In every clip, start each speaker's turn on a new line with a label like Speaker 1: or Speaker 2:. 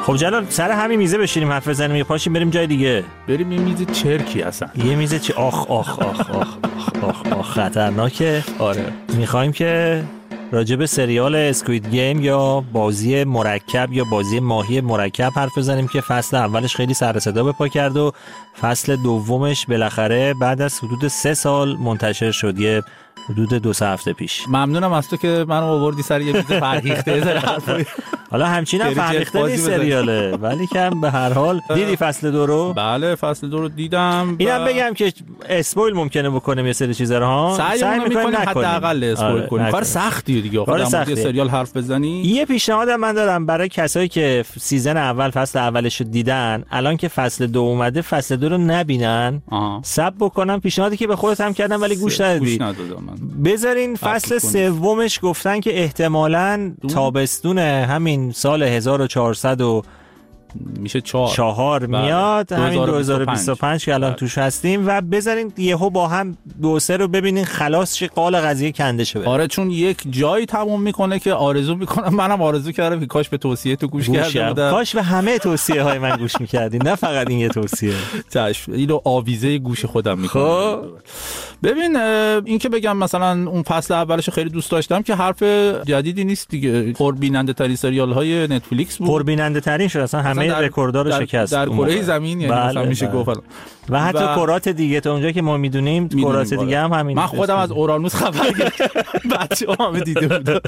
Speaker 1: خب جلال سر همین میزه بشینیم حرف بزنیم یا پاشیم بریم جای دیگه؟
Speaker 2: بریم یه میز چرکی اصلا.
Speaker 1: یه میز آخ آخ آخ آخ آخ آخ خطرناکه.
Speaker 2: آره
Speaker 1: میخوایم که راجب سریال اسکوید گیم یا بازی مرکب یا بازی ماهی مرکب حرف بزنیم که فصل اولش خیلی سر صدا به پا کرد و فصل دومش بالاخره بعد از حدود 3 سال منتشر شد، یه حدود 2-3 هفته پیش.
Speaker 2: ممنونم از تو که منو آوردی سر یه میز فرهیخته زره حرفی.
Speaker 1: حالا همچین هم فرهیخته نیست سریاله، ولی کم به هر حال دیدی فصل 2 رو؟
Speaker 2: بله فصل 2 رو دیدم.
Speaker 1: اینم بگم که اسپویل ممکنه بکنیم یه سری چیزا رو ها.
Speaker 2: سعی می‌کنیم حداقل اسپویل کنیم. کار سختیه دیگه آخه در سریال حرف بزنی.
Speaker 1: یه پیشنهاد من دارم برای کسایی که سیزن اول فصل اولش رو دیدن، الان که فصل 2 اومده فصل 2 رو نبینن، ساب بکنم پیشنهادی که به خودت هم کردم ولی گوش ندادی. بذارین فصل سومش گفتن که احتمالاً تابستون همین سال 1400
Speaker 2: میشه 4
Speaker 1: میاد، همین 2025 که الان توش هستیم، و بذارین یهو با هم 2-3 رو ببینین خلاص چه قال قضیه کنده شه.
Speaker 2: آره چون یک جایی تموم میکنه که آرزو میکنم، منم آرزو کردم که کاش به توصیه تو گوش کرده بودم،
Speaker 1: کاش به همه توصیه های من گوش میکردین نه فقط این یه توصیه.
Speaker 2: چشم اینو آویزه گوش خودم میکنم. ببین این که بگم مثلا اون فصل اولش خیلی دوست داشتم که حرف جدیدی نیست دیگه، پربیننده ترین سریال های نتفلیکس بود،
Speaker 1: پربیننده ترین شد اصلا همه رکوردها رو شکست
Speaker 2: در کره زمین، یعنی مثلا میشه گفت
Speaker 1: و حتی کرات دیگه تا اونجا که ما میدونیم کرات دیگه هم همین.
Speaker 2: من خودم از اورانوس خبر گرفتم، بچه‌ها همه دیده بودن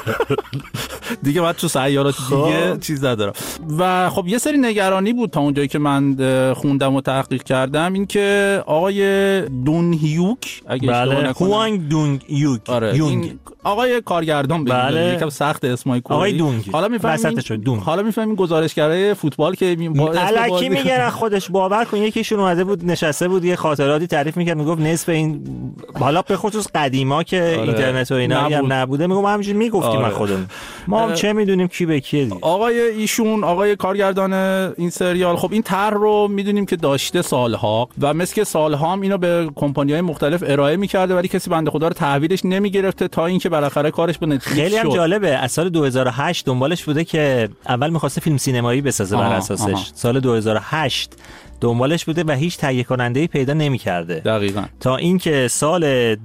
Speaker 2: دیگه، بعد تو سیارات دیگه چیز ندارم. و خب یه سری نگرانی بود تا اونجایی که من خوندم و تحقیق کردم، این که آقای دون هیوک اگه اشتباه نکنم،
Speaker 1: هوانگ دون هیوک،
Speaker 2: این آقای کارگردان بگید، یکم سخت اسمای کره،
Speaker 1: آقای دونگ،
Speaker 2: حالا میفهمیم گزارشگرای فوتبال که
Speaker 1: الکی میگن خودش باور کن. یکیشون اومده بود نشسته بود یه خاطراتی تعریف میکرد، میگفت نصف این حالا به خصوص قدیما که اینترنت و اینا هم نبوده، میگم همینجوری میگفتیم من خودم، ما هم چه میدونیم کی به کیه دیگه.
Speaker 2: آقای کارگردان این سریال خب این طرح رو میدونیم که داشته سالها و مثل که سالها هم اینو به کمپانی‌های مختلف ارائه میکرده ولی کسی بنده خدا رو تحویلش نمیگرفته تا اینکه بالاخره کارش به نتفلیکس
Speaker 1: خیلی هم جالبه. از سال 2008 دنبالش بوده که اول می‌خواسته فیلم سینمایی بسازه بر اساسش. سال 2008 دنبالش بوده و هیچ تهیه کننده‌ای پیدا نمی‌کرده.
Speaker 2: دقیقاً.
Speaker 1: تا اینکه سال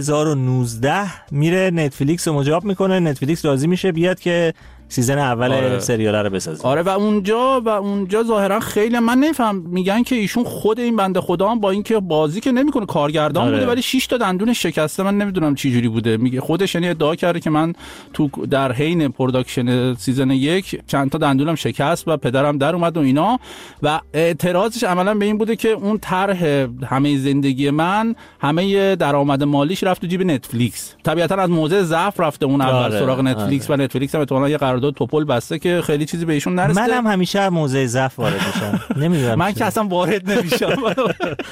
Speaker 1: 2019 میره نتفلیکس رو مجاب میکنه، نتفلیکس راضی میشه بیاد که سیزن اول سریال رو بسازه.
Speaker 2: آره و اونجا ظاهرا خیلی من نمیفهم، میگن که ایشون خود این بنده خدا هم با اینکه بازی که نمیکنه کارگردان بوده ولی 6 تا دندونش شکسته، من نمیدونم چه جوری بوده. میگه خودش یعنی ادعا کرده که من تو در حین پروداکشن سیزن 1 چند تا دندونم شکست و پدرم در اومد و اینا، و اعتراضش عملا به این بوده که اون طرح همه زندگی من همه درآمد مالیش رفت تو جیب نتفلیکس. طبیعتا از موضع ضعف رفته اون اول سراغ نتفلیکس و نتفلیکس هم احتمالاً یه قرارداد توپل بسته که خیلی چیزی بهشون نرسیده.
Speaker 1: منم همیشه موضع ضعف وارد میشم. نمیدونم
Speaker 2: من که اصلا وارد نمیشم.